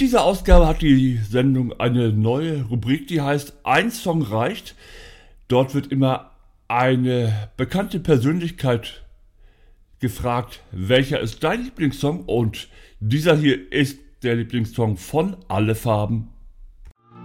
Mit dieser Ausgabe hat die Sendung eine neue Rubrik, die heißt Ein Song reicht. Dort wird immer eine bekannte Persönlichkeit gefragt, welcher ist dein Lieblingssong? Und dieser hier ist der Lieblingssong von Alle Farben